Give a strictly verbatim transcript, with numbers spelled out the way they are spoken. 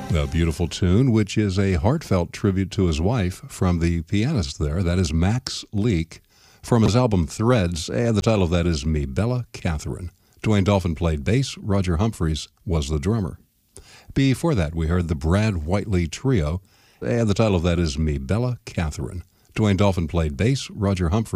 A beautiful tune, which is a heartfelt tribute to his wife from the pianist there. That is Max Leake from his album Threads, and the title of that is Me Bella Catherine. Dwayne Dolphin played bass. Roger Humphreys was the drummer. Before that, we heard the Brad Whiteley Trio, and the title of that is Me Bella Catherine. Dwayne Dolphin played bass. Roger Humphreys